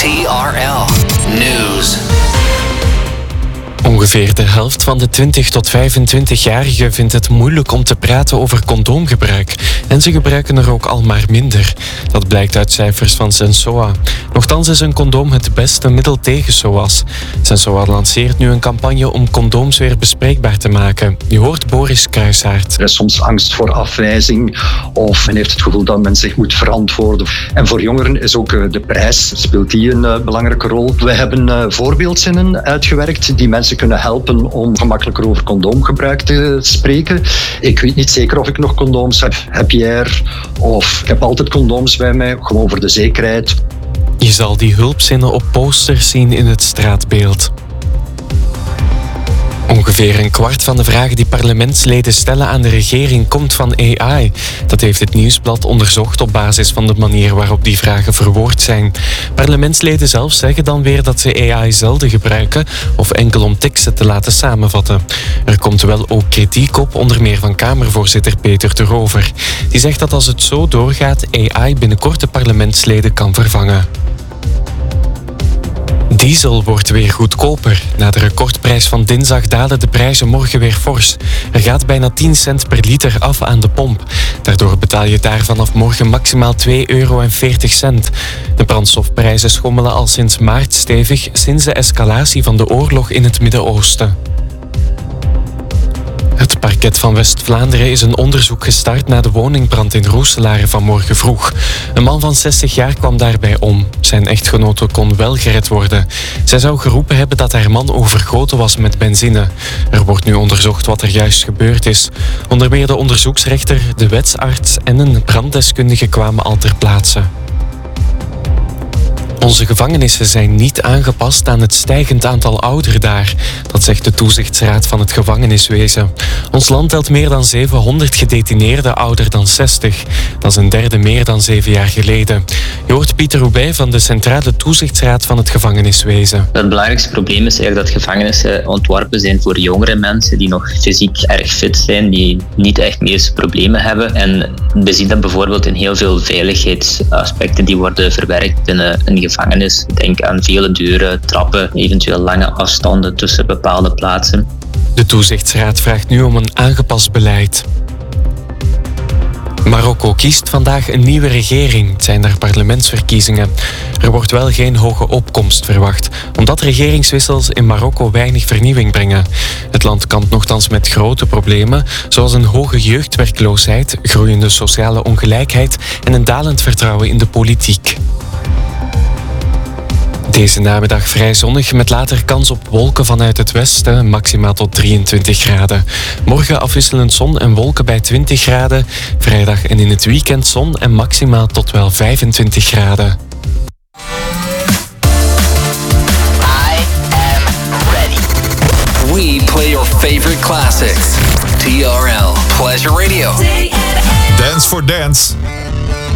TRL News. Ongeveer de helft van de 20 tot 25-jarigen vindt het moeilijk om te praten over condoomgebruik. En ze gebruiken er ook al maar minder. Dat blijkt uit cijfers van Sensoa. Nochtans is een condoom het beste middel tegen SOA's. Sensoa lanceert nu een campagne om condooms weer bespreekbaar te maken. Je hoort Boris Kruishaert. Er is soms angst voor afwijzing of men heeft het gevoel dat men zich moet verantwoorden. En voor jongeren is ook de prijs, speelt die een belangrijke rol. We hebben voorbeeldzinnen uitgewerkt die mensen kunnen helpen om gemakkelijker over condoomgebruik te spreken. Ik weet niet zeker of ik nog condooms heb. Heb jij er? Of ik heb altijd condooms bij mij, gewoon voor de zekerheid. Je zal die hulpzinnen op posters zien in het straatbeeld. Ongeveer een kwart van de vragen die parlementsleden stellen aan de regering komt van AI. Dat heeft het Nieuwsblad onderzocht op basis van de manier waarop die vragen verwoord zijn. Parlementsleden zelf zeggen dan weer dat ze AI zelden gebruiken of enkel om teksten te laten samenvatten. Er komt wel ook kritiek op, onder meer van Kamervoorzitter Peter de Rover. Die zegt dat als het zo doorgaat, AI binnenkort de parlementsleden kan vervangen. Diesel wordt weer goedkoper. Na de recordprijs van dinsdag dalen de prijzen morgen weer fors. Er gaat bijna 10 cent per liter af aan de pomp. Daardoor betaal je daar vanaf morgen maximaal €2,40. De brandstofprijzen schommelen al sinds maart stevig, sinds de escalatie van de oorlog in het Midden-Oosten. Het parket van West-Vlaanderen is een onderzoek gestart na de woningbrand in Roeselare vanmorgen vroeg. Een man van 60 jaar kwam daarbij om. Zijn echtgenote kon wel gered worden. Zij zou geroepen hebben dat haar man overgoten was met benzine. Er wordt nu onderzocht wat er juist gebeurd is. Onder meer de onderzoeksrechter, de wetsarts en een branddeskundige kwamen al ter plaatse. Onze gevangenissen zijn niet aangepast aan het stijgend aantal ouderen daar. Dat zegt de toezichtsraad van het gevangeniswezen. Ons land telt meer dan 700 gedetineerden ouder dan 60. Dat is een derde meer dan 7 jaar geleden. Je hoort Pieter Roubaix van de Centrale Toezichtsraad van het gevangeniswezen. Het belangrijkste probleem is eigenlijk dat gevangenissen ontworpen zijn voor jongere mensen die nog fysiek erg fit zijn, die niet echt medische problemen hebben. En we zien dat bijvoorbeeld in heel veel veiligheidsaspecten die worden verwerkt in een gevangenis. Denk aan vele deuren, trappen, eventueel lange afstanden tussen bepaalde plaatsen. De toezichtsraad vraagt nu om een aangepast beleid. Marokko kiest vandaag een nieuwe regering. Het zijn daar parlementsverkiezingen. Er wordt wel geen hoge opkomst verwacht, omdat regeringswissels in Marokko weinig vernieuwing brengen. Het land kampt nochtans met grote problemen, zoals een hoge jeugdwerkloosheid, groeiende sociale ongelijkheid en een dalend vertrouwen in de politiek. Deze namiddag vrij zonnig met later kans op wolken vanuit het westen, maximaal tot 23 graden. Morgen afwisselend zon en wolken bij 20 graden. Vrijdag en in het weekend zon en maximaal tot wel 25 graden. I am ready. We play your favorite classics. TRL Pleasure Radio. Dance for Dance.